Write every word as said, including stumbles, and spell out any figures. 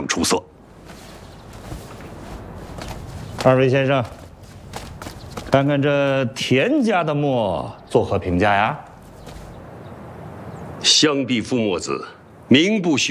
常出色。 二位先生，看看这田家的墨作何评价呀？ 香必夫墨子，名不虚。